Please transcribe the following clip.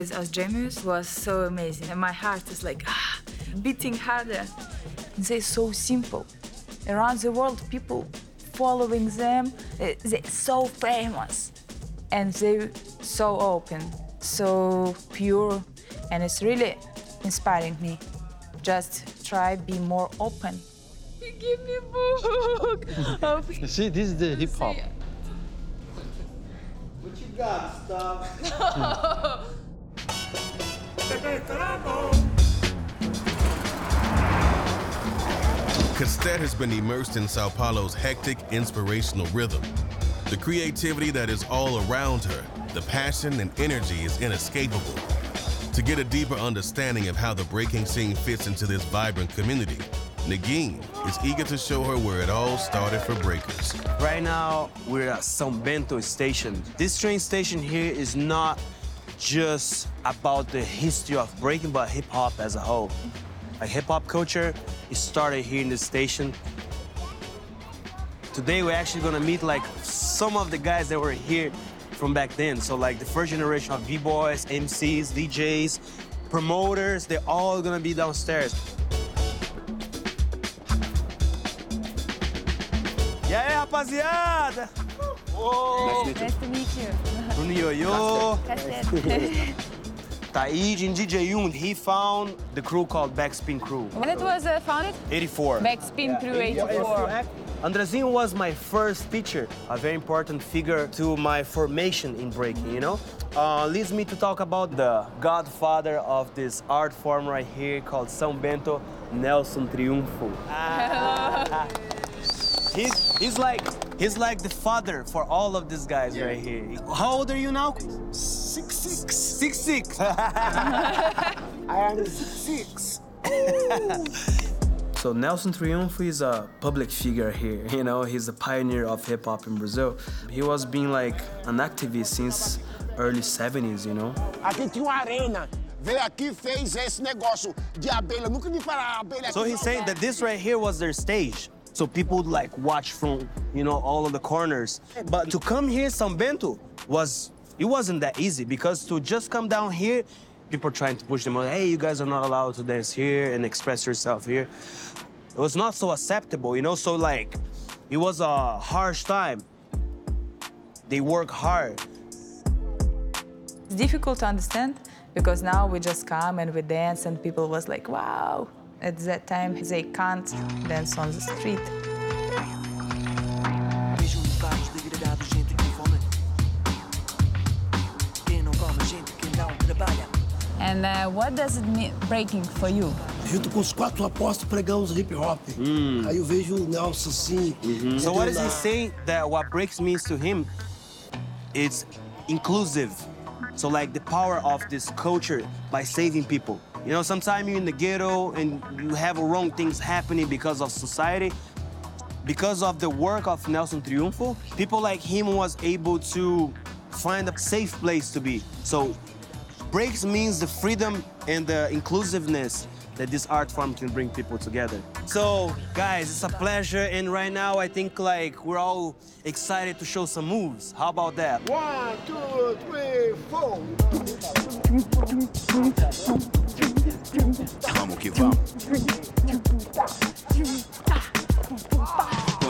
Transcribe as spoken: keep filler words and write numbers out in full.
As Genius was so amazing, and my heart is like ah, beating harder. They're so simple. Around the world, people following them, they're so famous. And they're so open, so pure, and it's really inspiring me. Just try be more open. You give me a book. of... See, this is the hip hop. What you got, Stop? Castette has been immersed in Sao Paulo's hectic, inspirational rhythm. The creativity that is all around her, the passion and energy is inescapable. To get a deeper understanding of how the breaking scene fits into this vibrant community, Negin is eager to show her where it all started for breakers. Right now, we're at São Bento station. This train station here is not just about the history of breaking, but hip-hop as a whole. Like hip-hop culture, it started here in this station. Today, we're actually gonna meet like some of the guys that were here from back then. So like the first generation of B-boys, M Cs, D Js, promoters, they're all gonna be downstairs. E aí, rapaziada? Oh. Nice to meet you. Bruno Yoyo. Taíde and D J Yun, he found the crew called Backspin Crew. When it was uh, founded? eighty-four. Backspin Crew eighty-four. Andrezinho was my first teacher, a very important figure to my formation in breaking, you know? Uh, leads me to talk about the godfather of this art form right here called São Bento, Nelson Triunfo. Ah. He's, he's like he's like the father for all of these guys right here. How old are you now? Six, six. Six, six. I am six, six. So Nelson Triunfo is a public figure here, you know, he's a pioneer of hip-hop in Brazil. He was being like an activist since early seventies, you know. Aqui tinha uma arena. Veio aqui, fez esse negócio de abelha. Nunca vi falar abelha. So he's saying that this right here was their stage. So people would like watch from, you know, all of the corners. But to come here, São Bento, was, it wasn't that easy because to just come down here, people trying to push them out, hey, you guys are not allowed to dance here and express yourself here. It was not so acceptable, you know? So like, it was a harsh time. They work hard. It's difficult to understand because now we just come and we dance and people was like, wow. At that time, they can't dance on the street. And uh, what does it mean, breaking, for you? Junto com os quatro apóstolos pregamos hip hop. Mm. Aí eu vejo o Nelson assim. Mm-hmm. So what is he saying that what breaks means to him? It's inclusive. So like the power of this culture by saving people. You know, sometimes you're in the ghetto and you have wrong things happening because of society. Because of the work of Nelson Triunfo, people like him was able to find a safe place to be. So breaks means the freedom and the inclusiveness that this art form can bring people together. So, guys, it's a pleasure, and right now I think like we're all excited to show some moves. How about that? One, two, three, four. Vamos que vamos.